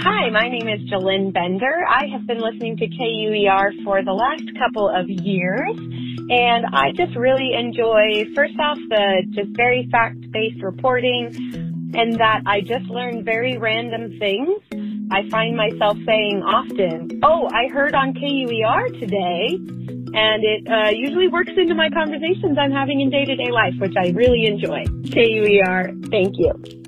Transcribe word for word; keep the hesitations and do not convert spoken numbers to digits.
Hi, my name is Jalynn Bender. I have been listening to K U E R for the last couple of years, and I just really enjoy, first off, the just very fact-based reporting, and that I just learn very random things. I find myself saying often, oh, I heard on K U E R today, and it uh, usually works into my conversations I'm having in day-to-day life, which I really enjoy. K U E R, thank you.